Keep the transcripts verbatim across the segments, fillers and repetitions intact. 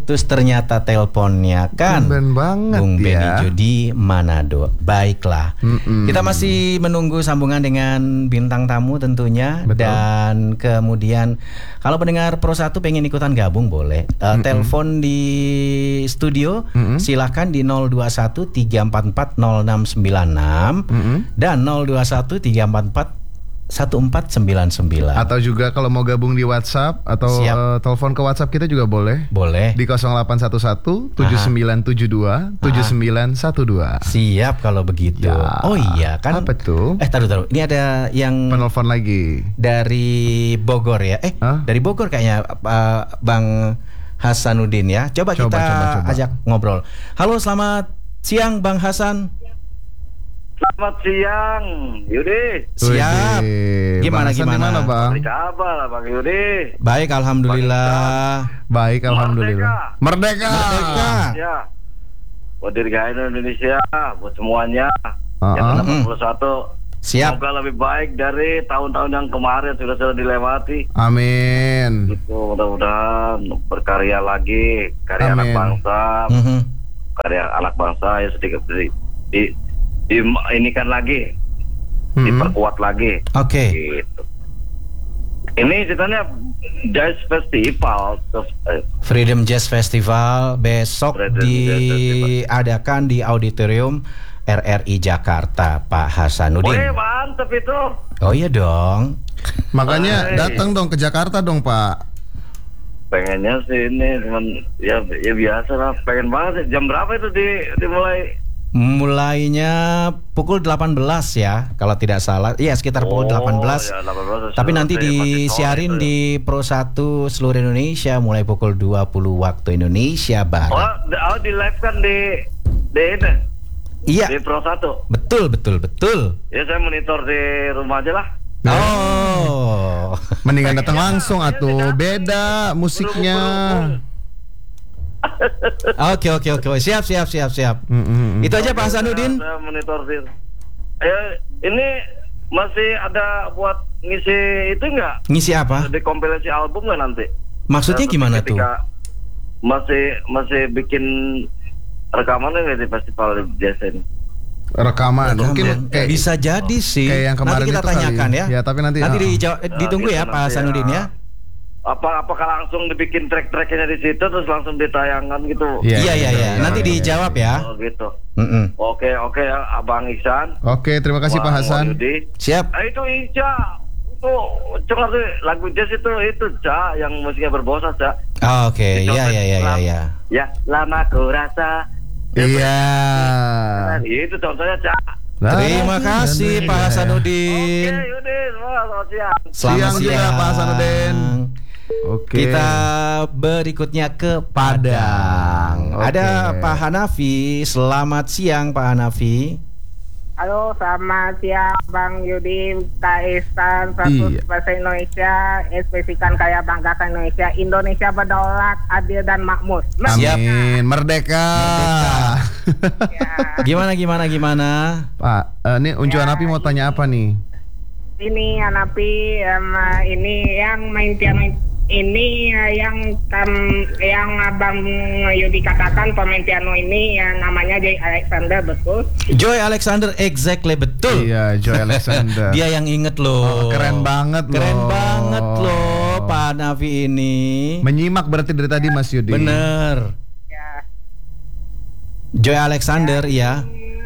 putus ternyata teleponnya kan. Tumben banget Bung ya. Benijo di Manado. Baiklah. Mm-mm. Kita masih menunggu sambungan dengan bintang tamu tentunya. Betul. Dan kemudian kalau pendengar Pro satu pengen ikutan gabung boleh. Uh, telepon di studio Mm-mm. silahkan di nol dua satu tiga empat empat nol enam sembilan enam Mm-mm. dan nol dua satu tiga empat empat satu empat sembilan sembilan. Atau juga kalau mau gabung di WhatsApp atau Siap. uh, telepon ke WhatsApp kita juga boleh. Boleh. Di nol delapan satu satu tujuh sembilan tujuh dua tujuh sembilan satu dua. Siap kalau begitu. Ya. Oh iya kan. Apa tuh? Eh taruh taruh. Ini ada yang Penelpon lagi. dari Bogor ya. Eh Hah? dari Bogor kayaknya uh, Bang Hasanuddin ya. Coba, Coba, kita coba, coba. ajak ngobrol. Halo, selamat siang Bang Hasan. Selamat siang, Yudi. Siap. Wede. Gimana, Bang Hasan gimana? di mana, Bang? Apa kabar, Bang Yudi? Baik, alhamdulillah. Baik, alhamdulillah. Merdeka. Merdeka. Ya, buat dirgahayu Indonesia, buat semuanya. Uh-uh. Yang Mm-mm. enam puluh satu. Siap. Semoga lebih baik dari tahun-tahun yang kemarin sudah sudah dilewati. Amin. Itu mudah-mudahan berkarya lagi, karya Amin. anak bangsa, Mhm. karya anak bangsa ya sedikit di, di, di ini kan lagi, Mm-mm. diperkuat lagi. Oke. Gitu. Ini ceritanya Jazz Festival terus, eh, Freedom Jazz Festival besok Freedom Jazz diadakan di auditorium R R I Jakarta, Pak Hasanuddin. Wih, mantep itu. Oh iya dong. Makanya Hai. datang dong ke Jakarta dong, Pak. Pengennya sih ini cuman ya ya biasa lah. Pengen banget sih. Jam berapa itu di dimulai? Mulainya pukul delapan belas ya, kalau tidak salah. Iya, sekitar pukul delapan belas. ya, delapan belas Tapi sudah nanti selesai, masih sore disiarin itu ya. di Pro satu seluruh Indonesia mulai pukul dua puluh waktu Indonesia Oh, Barat. di- oh di live kan di di ini. Iya, Di Pro satu. betul betul betul. Ya saya monitor di rumah aja lah. Oh. Mendingan datang langsung atuh. Beda musiknya. Oke oke oke. Siap siap siap siap. Mm-mm. Itu aja Pak Hasanuddin. Saya monitor di. Eh, ini masih ada buat ngisi itu enggak? Ngisi apa? Di kompilasi album nggak nanti? Maksudnya Terus gimana tuh? ketika Masih masih bikin rekaman nggak di festival jazz ini? Rekaman. Rekaman. Mungkin kayak bisa jadi sih. kayak yang kemarin nanti kita itu kali. tanyakan ya. Ya, tapi nanti- nanti ah. dijawab- eh, ditunggu gitu ya Pak nanti Hasanuddin ya. Apa apakah langsung dibikin track-tracknya di situ terus langsung ditayangkan gitu? Iya, Iya iya iya. Nanti iya, dijawab ya. Oh gitu. Mm-mm. Oke oke Abang Iksan. Oke, terima kasih Pak Bang Hasan. Wahyudi. Siap. Ah, itu Ica. Itu coba tuh lagu jazz itu itu Ca yang musiknya berbosa Ca. Ah, Oke, iya iya iya iya iya. Ya, lama ku rasa. Iya. Nah, itu contohnya Ca. Terima kasih Pak Oke, Hasanuddin. Yudi, semua selamat siang. Selamat Siang juga, siang Pak Hasanuddin. Oke. Kita berikutnya ke Padang. Oke. Ada Pak Hanafi. Selamat siang Pak Hanafi. Halo, selamat siang Bang Yudi, Kak Ihsan, satu Iya. bahasa Indonesia, ekspresikan kaya banggakan Indonesia. Indonesia berdaulat, adil dan makmur. Siap. Amin. Merdeka. Ya. Gimana gimana gimana? Pak, eh, ini Unjuan Api mau tanya apa nih? Ini Anapi, em, ini yang main piano ini eh, yang kam, yang Abang Yudi katakan pemain piano ini yang namanya Jay Alexander, betul? Joy Alexander, exactly betul. Iya, Joy Alexander. Dia yang inget loh. Oh, keren banget loh. Keren banget loh Pak Hanafi ini. Menyimak berarti dari tadi Mas Yudi. Bener. Ya. Joy Alexander ya.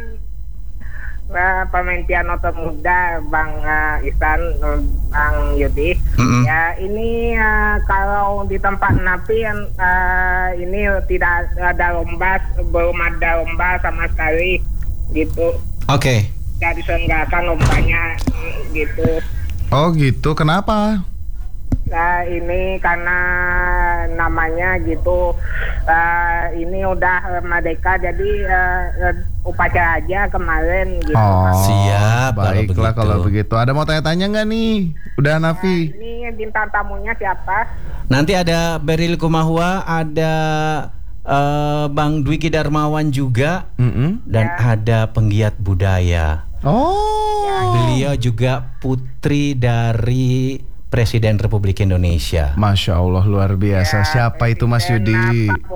Nah, pemain piano termuda Bang uh, Ihsan, uh, Bang Yudi. Mm-mm. Ya ini uh, kalau di tempat Napi uh, ini tidak ada lomba, belum ada lomba sama sekali gitu. Oke. Tidak diselenggarakan lombanya mm, gitu. Oh gitu, kenapa? Nah, ini karena namanya gitu, uh, ini udah uh, merdeka jadi uh, uh, upacara aja kemarin gitu. Oh, Siap, kalau baiklah begitu. kalau begitu. Ada mau tanya-tanya nggak nih? Udah Nafi? Ini bintang tamunya siapa? Nanti ada Beril Kumahua, ada eh, Bang Dwiki Darmawan juga, Mm-mm. dan ada penggiat budaya. Oh, Beliau juga putri dari Presiden Republik Indonesia. Masya Allah luar biasa. Siapa itu Mas Yudi? Prabowo.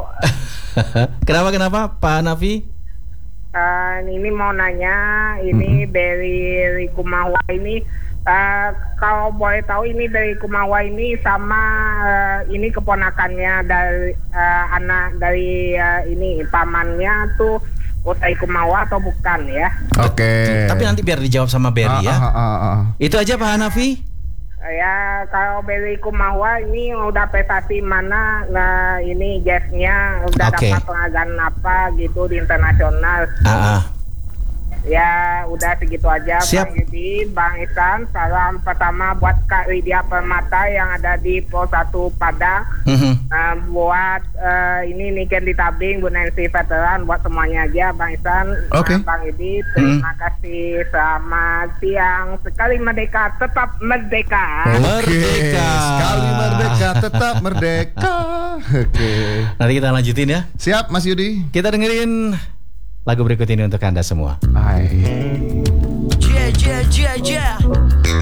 Kenapa kenapa Pak Hanafi? Uh, ini mau nanya, ini Mm-mm. dari Kumawa ini, uh, kalau boleh tahu ini dari Kumawa ini sama uh, ini keponakannya dari uh, anak dari uh, ini pamannya tuh Utai Kumawa atau bukan ya? Oke. Tapi nanti biar dijawab sama Berry ya. Ah, ah, ah, ah. Itu aja Pak Hanafi. Ya kalau Berry Kumawa ini udah prestasi mana, nah ini jazznya udah Oke. dapat penghargaan apa gitu di internasional. Ah, ah. Ya udah segitu aja. Siap. Bang Yudi, Bang Isan, salam pertama buat Kak Lydia Permata yang ada di Pos satu Padang. Mhm. Uh, buat uh, ini Niken di Tabing, Bu Nancy Veteran, buat semuanya aja Bang Isan. Oke. Nah, Bang Yudi, terima kasih. Selamat siang. Sekali merdeka, tetap merdeka. Oke. Merdeka. Sekali merdeka, tetap merdeka. Oke. Nanti kita lanjutin ya. Siap, Mas Yudi. Kita dengerin lagu berikut ini untuk Anda semua. Hai. Yeah, yeah, yeah, yeah.